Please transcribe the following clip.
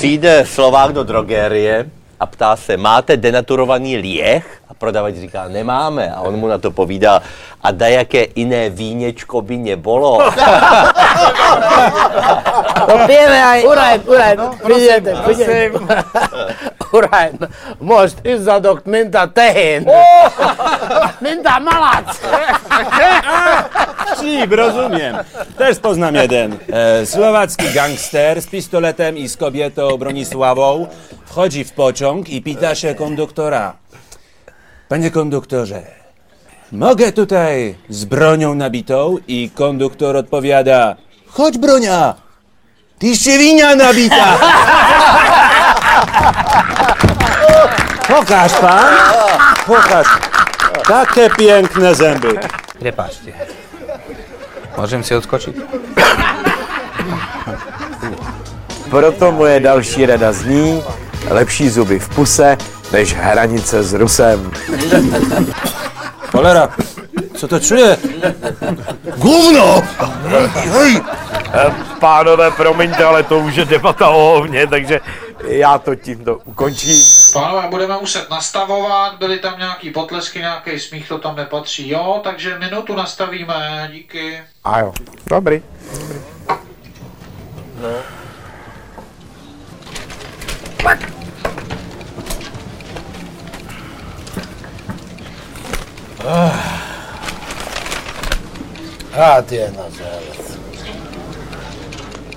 Přijde Slovák do drogerie a ptá se, máte denaturovaný lieh? A prodavač říká, nemáme. A on mu na to povídá, a dajaké jiné víněčko by nebolo. To pijeme aj, Uraj, prídete. Uraj, môžeš ísť za dokt Minta tehén. Minta malac. Vtip, rozumiem. Też poznam jeden. Słowacki gangster z pistoletem i z kobietą Bronisławą wchodzi w pociąg i pyta się konduktora. Panie konduktorze, mogę tutaj z bronią nabitą? I konduktor odpowiada, chodź bronia, ty świnia nabita. Pokaż pan, pokaż. Takie piękne zęby. Prepáčte. Môžem si odskočiť? Proto moje další rada zní, lepší zuby v puse, než hranice s Rusem. Cholera, co to čuje? Gówno! Pánové, promiňte, ale to už je debata o hovně, takže já to tímto ukončím. Pánové, budeme muset nastavovat, byly tam nějaký potlesky, nějaký smích, to tam nepatří, jo? Takže minutu nastavíme, díky. A jo, dobrý. Rád je na zele.